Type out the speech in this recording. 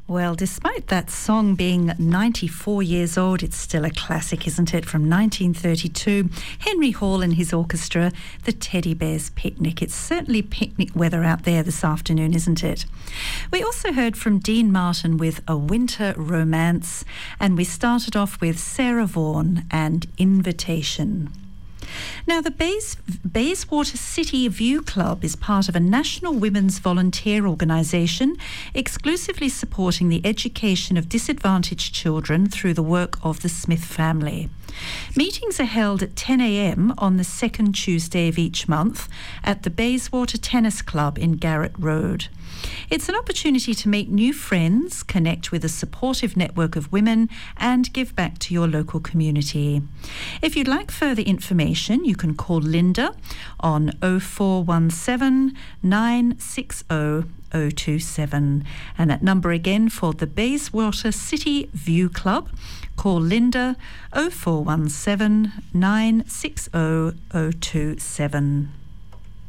Well, despite that song being 94 years old, it's still a classic, isn't it? From 1932, Henry Hall and his orchestra, The Teddy Bears Picnic. It's certainly picnic weather out there this afternoon, isn't it? We also heard from Dean Martin with A Winter Romance, and we started off with Sarah Vaughan and Invitation. Now, the Bayswater City View Club is part of a national women's volunteer organisation exclusively supporting the education of disadvantaged children through the work of the Smith family. Meetings are held at 10 a.m. on the second Tuesday of each month at the Bayswater Tennis Club in Garrett Road. It's an opportunity to make new friends, connect with a supportive network of women, and give back to your local community. If you'd like further information, you can call Linda on 0417 960 027. And that number again for the Bayswater City View Club, call Linda 0417 960 027.